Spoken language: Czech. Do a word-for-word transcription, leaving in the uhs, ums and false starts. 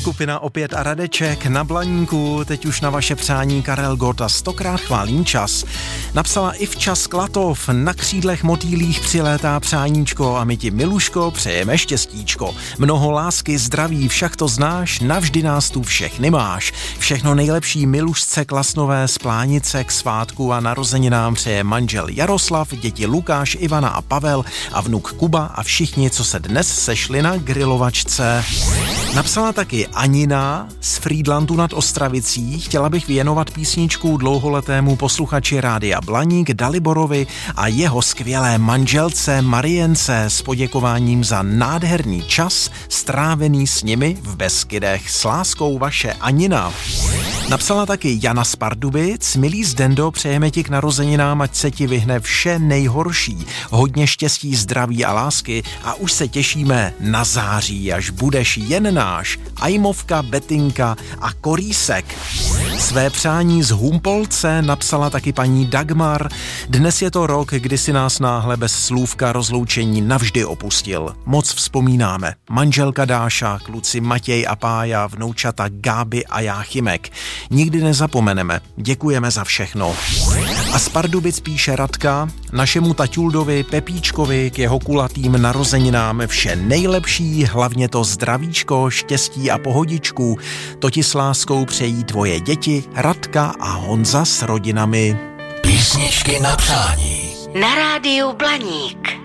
Skupina Opět a Radeček na Blaníku, teď už na vaše přání Karel Gott a stokrát chválím čas. Napsala i včas Klatov, na křídlech motýlích přilétá přáníčko a my ti, Miluško, přejeme štěstíčko. Mnoho lásky, zdraví, však to znáš, navždy nás tu všechny máš. Všechno nejlepší Milušce Klasnové z Plánice k svátku a narozeninám přeje manžel Jaroslav, děti Lukáš, Ivana a Pavel a vnuk Kuba a všichni, co se dnes sešli na grilovačce. Napsala taky Anina z Frýdlantu nad Ostravicí. Chtěla bych věnovat písničku dlouholetému posluchači Rádia Blaník Daliborovi a jeho skvělé manželce Marience s poděkováním za nádherný čas strávený s nimi v Beskydech. S láskou vaše Anina. Napsala taky Jana z Pardubic. Milý Zdendo, přejeme ti k narozeninám, ať se ti vyhne vše nejhorší. Hodně štěstí, zdraví a lásky a už se těšíme na září, až budeš jen náš. Ajmovka, Betinka a Korísek. Své přání z Humpolce napsala taky paní Dagmar. Dnes je to rok, kdy si nás náhle bez slůvka rozloučení navždy opustil. Moc vzpomínáme. Manželka Dáša, kluci Matěj a Pája, vnoučata Gáby a Jáchymek. Nikdy nezapomeneme. Děkujeme za všechno. A z Pardubic píše Radka, našemu taťuldovi Pepíčkovi k jeho kulatým narozeninám vše nejlepší, hlavně to zdravíčko, štěstí a pohodičku. To ti s láskou přejí tvoje děti Radka a Honza s rodinami. Písničky na přání. Na rádiu Blaník.